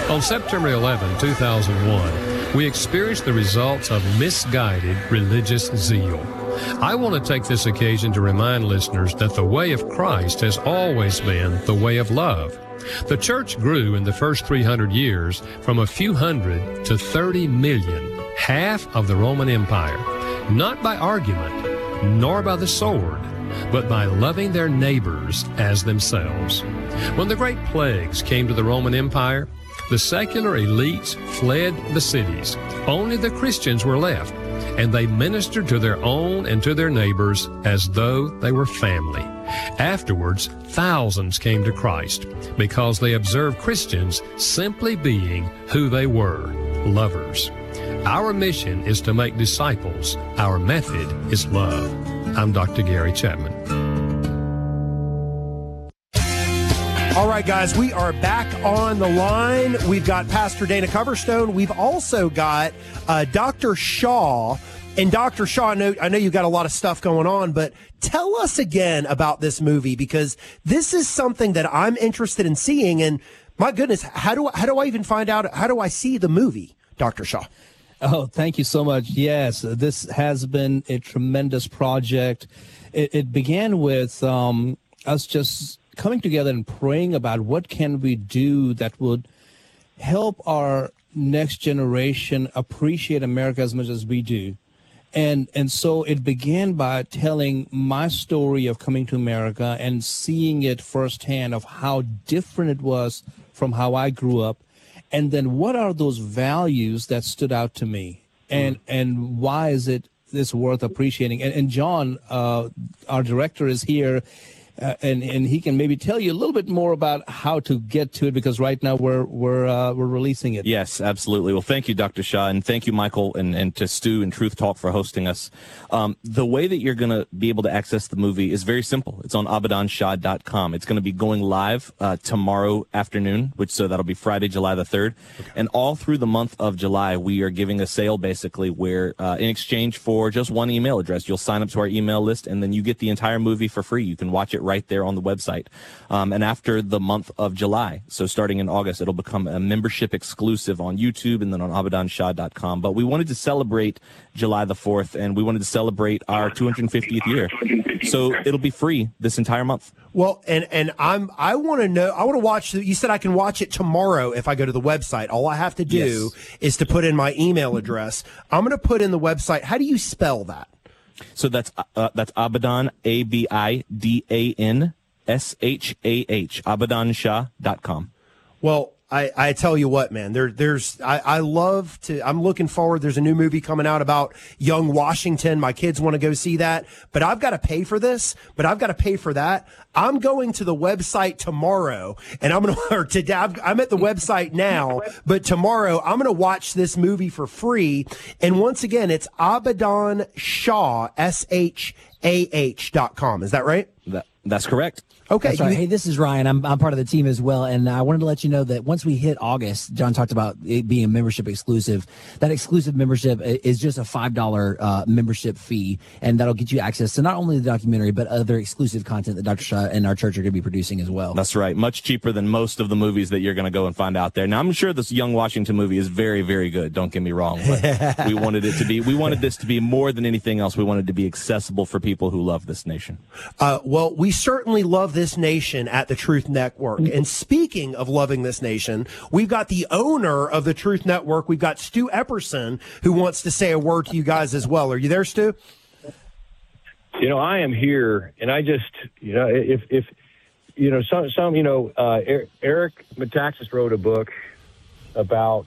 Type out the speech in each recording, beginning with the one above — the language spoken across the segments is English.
On September 11, 2001, we experienced the results of misguided religious zeal. I want to take this occasion to remind listeners that the way of Christ has always been the way of love. The church grew in the first 300 years from a few hundred to 30 million, half of the Roman Empire, not by argument, nor by the sword, but by loving their neighbors as themselves. When the great plagues came to the Roman Empire, the secular elites fled the cities. Only the Christians were left, and they ministered to their own and to their neighbors as though they were family. Afterwards, thousands came to Christ because they observed Christians simply being who they were, lovers. Our mission is to make disciples. Our method is love. I'm Dr. Gary Chapman. All right, guys, we are back on the line. We've got Pastor Dana Coverstone. We've also got Dr. Shaw. And Dr. Shaw, I know you've got a lot of stuff going on, but tell us again about this movie, because this is something that I'm interested in seeing. And my goodness, how do I even find out? How do I see the movie, Dr. Shaw? Oh, thank you so much. Yes, this has been a tremendous project. It began with us just coming together and praying about what can we do that would help our next generation appreciate America as much as we do. And so it began by telling my story of coming to America and seeing it firsthand of how different it was from how I grew up. And then what are those values that stood out to me? And why is it this worth appreciating? And John, our director, is here. And he can maybe tell you a little bit more about how to get to it, because right now we're releasing it. Yes, absolutely. Well, thank you, Dr. Shaw, and thank you, Michael, and to Stu and Truth Talk for hosting us. The way that you're going to be able to access the movie is very simple. It's on AbadanShah.com. It's going to be going live tomorrow afternoon, so that'll be Friday, July the 3rd. Okay. And all through the month of July, we are giving a sale, basically, where in exchange for just one email address, you'll sign up to our email list, and then you get the entire movie for free. You can watch it right there on the website. And after the month of July, so starting in August, it'll become a membership exclusive on YouTube and then on AbadanShah.com. But we wanted to celebrate July the 4th, and we wanted to celebrate our 250th year. So it'll be free this entire month. Well, and I want to watch, you said I can watch it tomorrow if I go to the website. All I have to do is to put in my email address. I'm going to put in the website. How do you spell that? So that's Abadan, ABIDANSHAH, AbadanShah.com. Well, I tell you what, man, I love to, I'm looking forward. There's a new movie coming out about young Washington. My kids want to go see that, but I've got to pay for this, but I've got to pay for that. I'm going to the website tomorrow, and I'm at the website now, but tomorrow I'm going to watch this movie for free. And once again, it's Abadan Shah, SHAH.com. Is that right? That's correct. Okay. That's right. Hey, this is Ryan. I'm part of the team as well. And I wanted to let you know that once we hit August, John talked about it being a membership exclusive. That exclusive membership is just a $5 membership fee. And that'll get you access to not only the documentary, but other exclusive content that Dr. Shaw and our church are going to be producing as well. That's right. Much cheaper than most of the movies that you're going to go and find out there. Now, I'm sure this Young Washington movie is very, very good. Don't get me wrong. But we wanted this to be more than anything else. We wanted to be accessible for people who love this nation. Well, we certainly love this nation at the Truth Network. And speaking of loving this nation, we've got the owner of the Truth Network. We've got Stu Epperson, who wants to say a word to you guys as well. Are you there, Stu? I am here, and I just, if Eric Metaxas wrote a book about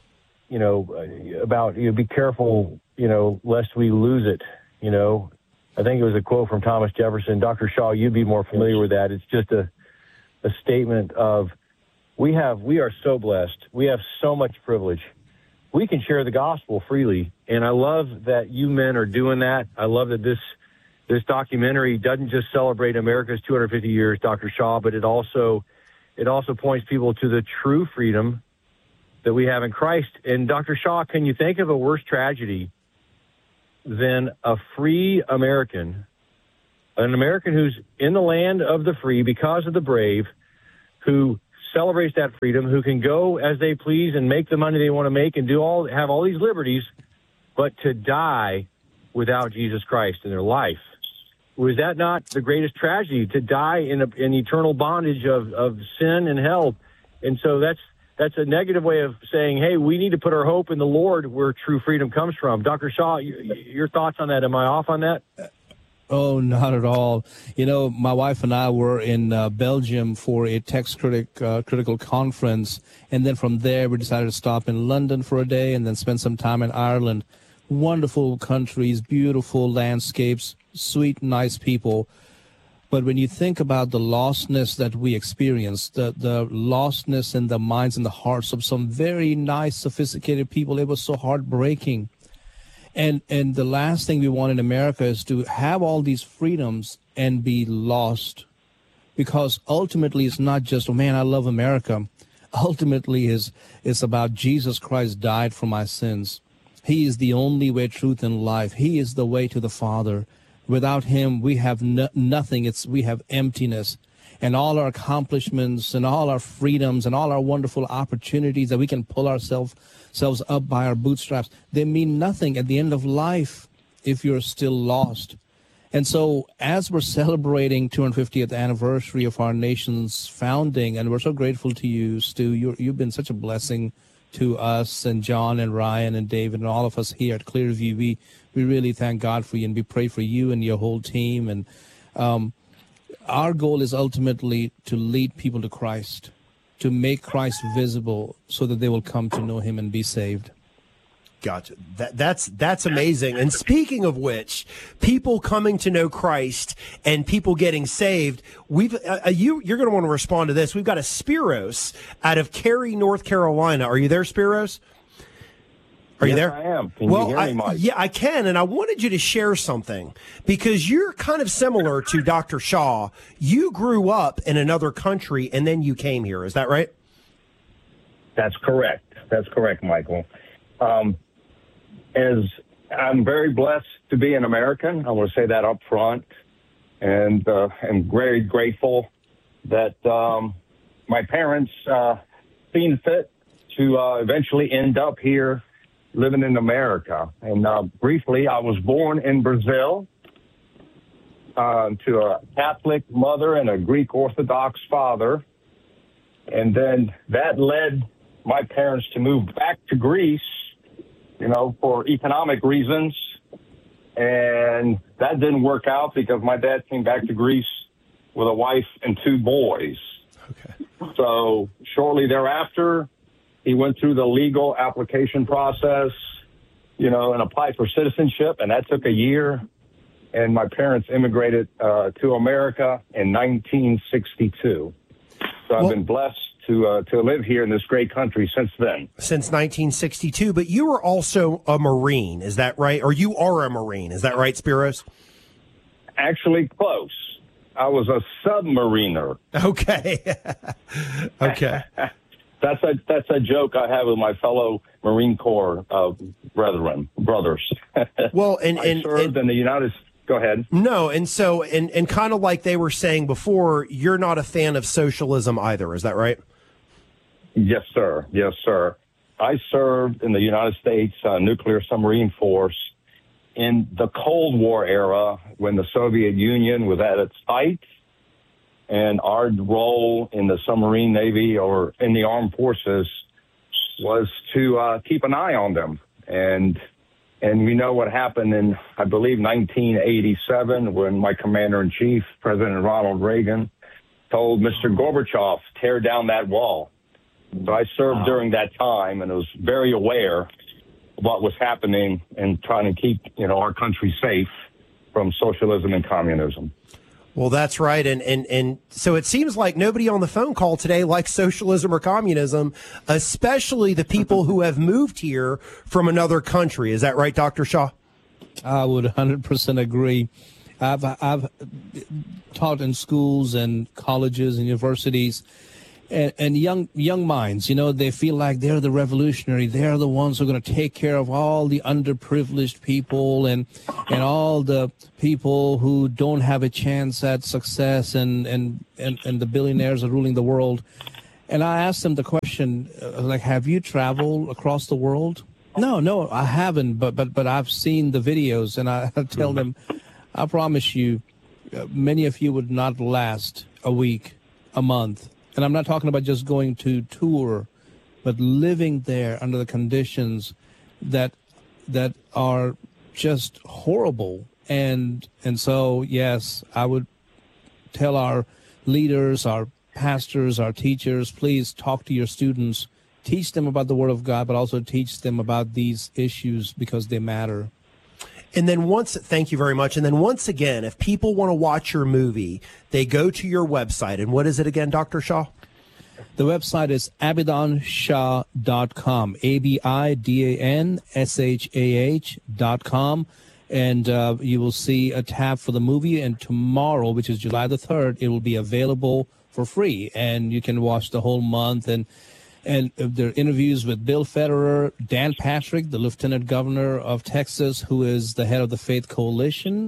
be careful, lest we lose it, I think it was a quote from Thomas Jefferson. Dr. Shaw, you'd be more familiar with that. It's just a statement of we are so blessed. We have so much privilege. We can share the gospel freely. And I love that you men are doing that. I love that this documentary doesn't just celebrate America's 250 years, Dr. Shaw, but it also points people to the true freedom that we have in Christ. And Dr. Shaw, can you think of a worse tragedy than a free American, an American who's in the land of the free because of the brave, who celebrates that freedom, who can go as they please and make the money they want to make and have all these liberties, but to die without Jesus Christ in their life. Was that not the greatest tragedy, to die in eternal bondage of sin and hell? And so that's a negative way of saying, hey, we need to put our hope in the Lord where true freedom comes from. Dr. Shaw, your thoughts on that? Am I off on that? Oh, not at all. You know, my wife and I were in Belgium for a critical conference. And then from there, we decided to stop in London for a day and then spend some time in Ireland. Wonderful countries, beautiful landscapes, sweet, nice people. But when you think about the lostness that we experience, the lostness in the minds and the hearts of some very nice, sophisticated people, it was so heartbreaking. And the last thing we want in America is to have all these freedoms and be lost, because ultimately it's not just, oh man, I love America. Ultimately it's about Jesus Christ died for my sins. He is the only way, truth, and life. He is the way to the Father. Without him, we have nothing. We have emptiness. And all our accomplishments and all our freedoms and all our wonderful opportunities that we can pull ourselves up by our bootstraps, they mean nothing at the end of life if you're still lost. And so as we're celebrating 250th anniversary of our nation's founding, and we're so grateful to you, Stu, you've been such a blessing to us, and John and Ryan and David and all of us here at Clearview. We really thank God for you, and we pray for you and your whole team. And our goal is ultimately to lead people to Christ, to make Christ visible so that they will come to know him and be saved. Gotcha. That's amazing. And speaking of which, people coming to know Christ and people getting saved, you're going to want to respond to this. We've got a Spiros out of Cary, North Carolina. Are you there, Spiros? Are you there? I am. Can you hear me, Mike? Yeah, I can. And I wanted you to share something because you're kind of similar to Dr. Shaw. You grew up in another country and then you came here. Is that right? That's correct. That's correct, Michael. As I'm very blessed to be an American, I want to say that up front, and I'm very grateful that my parents seen fit to eventually end up here living in America. And briefly, I was born in Brazil to a Catholic mother and a Greek Orthodox father. And then that led my parents to move back to Greece, for economic reasons. And that didn't work out because my dad came back to Greece with a wife and 2 boys. Okay. So shortly thereafter, he went through the legal application process, and applied for citizenship. And that took a year. And my parents immigrated to America in 1962. So I've been blessed to live here in this great country since then. Since 1962, but you were also a Marine, is that right? Or you are a Marine, is that right, Spiros? Actually, close. I was a submariner. Okay. Okay. That's a joke I have with my fellow Marine Corps brothers. Well, I served in the United States. Go ahead. No, and so, and kind of like they were saying before, you're not a fan of socialism either, is that right? Yes, sir. Yes, sir. I served in the United States Nuclear Submarine Force in the Cold War era when the Soviet Union was at its height, and our role in the submarine navy or in the armed forces was to keep an eye on them. And we know what happened in, I believe, 1987 when my commander-in-chief, President Ronald Reagan, told Mr. Gorbachev, tear down that wall. So I served during that time and was very aware of what was happening and trying to keep, our country safe from socialism and communism. Well, that's right. And so it seems like nobody on the phone call today likes socialism or communism, especially the people who have moved here from another country. Is that right, Dr. Shaw? I would 100% agree. I've taught in schools and colleges and universities, and young minds, they feel like they're the revolutionary. They're the ones who are going to take care of all the underprivileged people and all the people who don't have a chance at success, and the billionaires are ruling the world. And I asked them the question, like, have you traveled across the world? No, I haven't, but I've seen the videos, and I tell them, I promise you, many of you would not last a week, a month. And I'm not talking about just going to tour, but living there under the conditions that are just horrible. And so, yes, I would tell our leaders, our pastors, our teachers, please talk to your students. Teach them about the Word of God, but also teach them about these issues because they matter. And then thank you very much. And then once again, if people want to watch your movie, they go to your website. And what is it again, Dr. Shaw? The website is AbidanShah.com, AbidanShah.com. And you will see a tab for the movie. And tomorrow, which is July the 3rd, it will be available for free. And you can watch the whole month. And there are interviews with Bill Federer, Dan Patrick, the Lieutenant Governor of Texas, who is the head of the Faith Coalition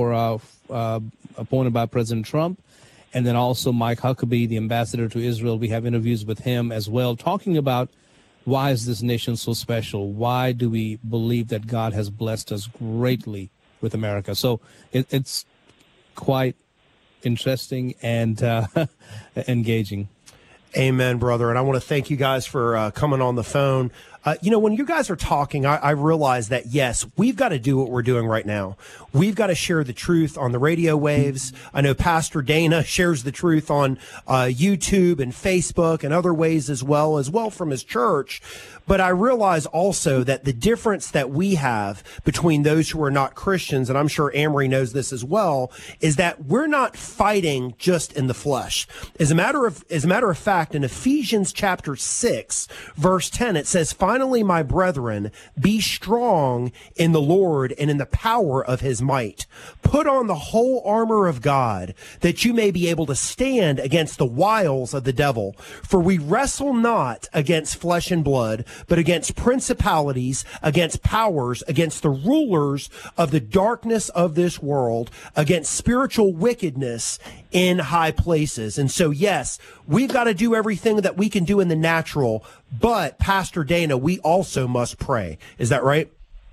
appointed by President Trump. And then also Mike Huckabee, the ambassador to Israel. We have interviews with him as well, talking about why is this nation so special? Why do we believe that God has blessed us greatly with America? So it's quite interesting and engaging. Amen, brother. And I want to thank you guys for coming on the phone. When you guys are talking, I realize that, yes, we've got to do what we're doing right now. We've got to share the truth on the radio waves. I know Pastor Dana shares the truth on YouTube and Facebook and other ways as well from his church. But I realize also that the difference that we have between those who are not Christians, and I'm sure Amory knows this as well, is that we're not fighting just in the flesh. As a matter of fact, in Ephesians chapter 6, verse 10, it says, "Finally, my brethren, be strong in the Lord and in the power of his might. Put on the whole armor of God, that you may be able to stand against the wiles of the devil. For we wrestle not against flesh and blood, but against principalities, against powers, against the rulers of the darkness of this world, against spiritual wickedness in high places." And so, yes, we've got to do everything that we can do in the natural, but Pastor Dana, we also must pray. Is that right?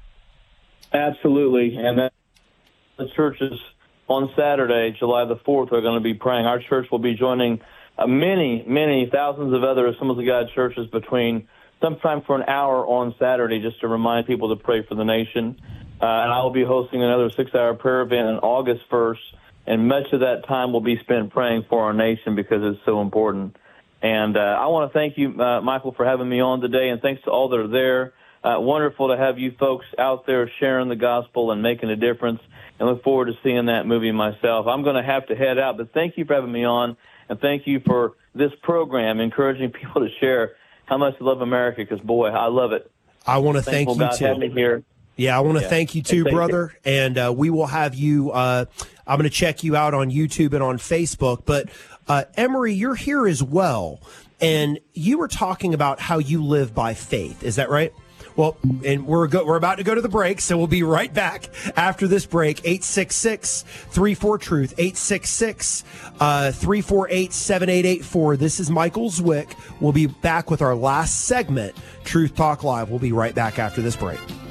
Absolutely. And the churches on Saturday, July the 4th, are going to be praying. Our church will be joining many thousands of other Assemblies of God churches between sometime for an hour on Saturday, just to remind people to pray for the nation. And I will be hosting another 6-hour prayer event on August 1st, and much of that time will be spent praying for our nation because it's so important. And I want to thank you, Michael, for having me on today, and thanks to all that are there. Wonderful to have you folks out there sharing the gospel and making a difference, and look forward to seeing that movie myself. I'm going to have to head out, but thank you for having me on, and thank you for this program, encouraging people to share how much they love America, because, boy, I love it. I want to thank you, God too. have me here. Yeah, I want to thank you, too, brother. And we will have you I'm going to check you out on YouTube and on Facebook. But, Emery, you're here as well. And you were talking about how you live by faith. Is that right? Well, and we're about to go to the break, so we'll be right back after this break. 866-34-TRUTH, 866-348-7884. This is Michael Zwick. We'll be back with our last segment, Truth Talk Live. We'll be right back after this break.